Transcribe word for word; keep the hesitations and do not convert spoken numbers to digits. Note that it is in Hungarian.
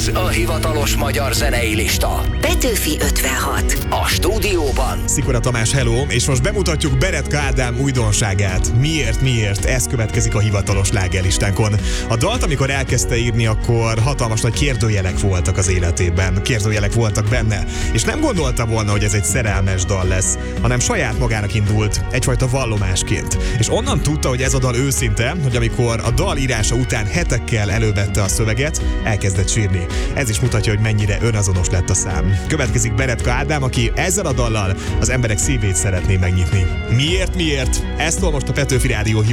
Ez a hivatalos magyar zenei lista. Petőfi ötvenhat. A stúdióban Szikora Tamás, hello, és most bemutatjuk Beretka Ádám újdonságát. Miért, miért? Ez következik a hivatalos slágerlistánkon. A dalt, amikor elkezdte írni, akkor hatalmas nagy kérdőjelek voltak az életében. Kérdőjelek voltak benne, és nem gondolta volna, hogy ez egy szerelmes dal lesz, hanem saját magának indult, egyfajta vallomásként. És onnan tudta, hogy ez a dal őszinte, hogy amikor a dal írása után hetekkel elővette a szöveget, elkezdett sírni. Ez is mutatja, hogy mennyire önazonos lett a szám. Következik Beretka Ádám, aki ezzel a dallal az emberek szívét szeretné megnyitni. Miért, miért? Ezt most a Petőfi Rádió